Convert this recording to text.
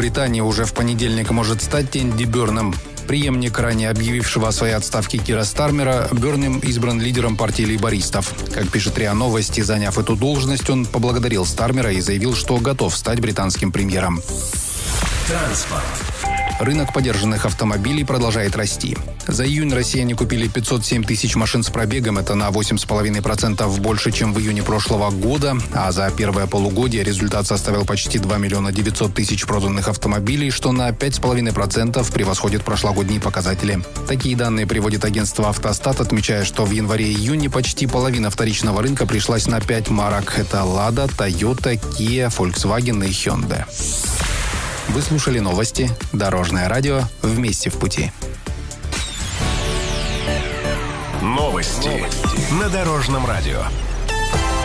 Великобритании уже в понедельник может стать Энди Бёрном. Преемник ранее объявившего о своей отставке Кира Стармера, Бёрнем избран лидером партии лейбористов. Как пишет РИА Новости, заняв эту должность, он поблагодарил Стармера и заявил, что готов стать британским премьером. Транспорт. Рынок подержанных автомобилей продолжает расти. За июнь россияне купили 507 тысяч машин с пробегом, это на 8,5% больше, чем в июне прошлого года, а за первое полугодие результат составил почти 2 миллиона 900 тысяч проданных автомобилей, что на 5,5% превосходит прошлогодние показатели. Такие данные приводит агентство «Автостат», отмечая, что в январе-июне почти половина вторичного рынка пришлась на 5 марок. Это «Лада», «Тойота», «Киа», «Фольксваген» и «Хёндай». Вы слушали новости «Дорожное радио». Вместе в пути. Новости на Дорожном радио.